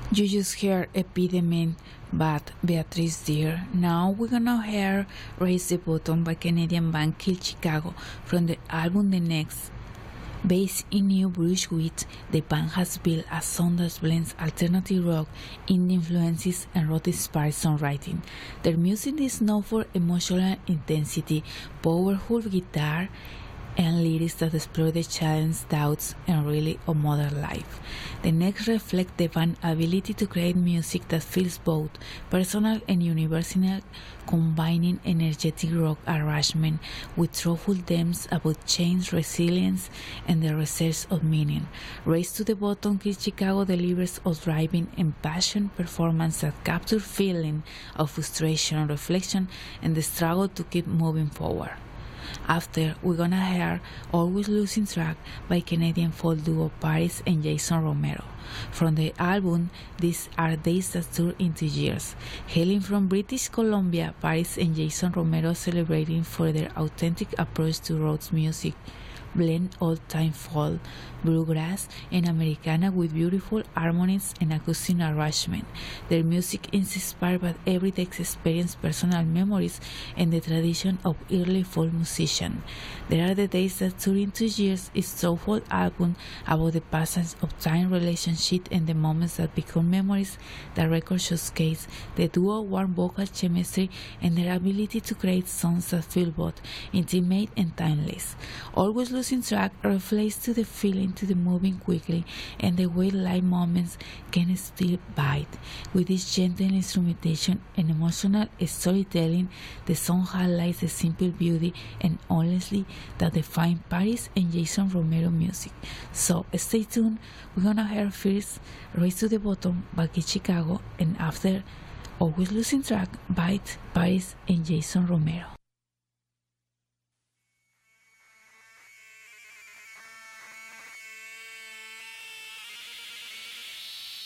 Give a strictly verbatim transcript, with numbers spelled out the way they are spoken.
You just heard Epidemic by Beatrice Deer. Now we're gonna hear Raise the Button by Canadian band Kill Chicago from the album The Next. Based in New Brunswick, the band has built a sound that blends alternative rock, indie influences, and rock-inspired songwriting. Their music is known for emotional intensity, powerful guitar, and lyrics that explore the challenge, doubts, and really of modern life. The next reflect the band's ability to create music that feels both personal and universal, combining energetic rock arrangement with thoughtful themes about change, resilience, and the research of meaning. Race to the Bottom, Kill Chicago delivers a driving and passion performance that captures feeling of frustration, reflection, and the struggle to keep moving forward. After, we're gonna hear Always Losing Track by Canadian folk duo Paris and Jason Romero. From the album, these are Days That Turn Into Years. Hailing from British Columbia, Paris and Jason Romero celebrating for their authentic approach to rock music, blend old-time folk, bluegrass, and Americana with beautiful harmonies and acoustic arrangement. Their music is inspired by everyday experience, personal memories, and the tradition of early folk musicians. There Are the Days That Turn Into Years is a soulful album about the passage of time, relationship, and the moments that become memories. The record showcases the duo's warm vocal chemistry and their ability to create songs that feel both intimate and timeless. Always Losing Track reflects to the feeling, to the moving quickly, and the way life moments can still bite. With its gentle instrumentation and emotional storytelling, the song highlights the simple beauty and honesty that define Paris and Jason Romero music. So stay tuned. We're gonna hear first Race to the Bottom by Kill Chicago, and after Always Losing Track by Paris and Jason Romero.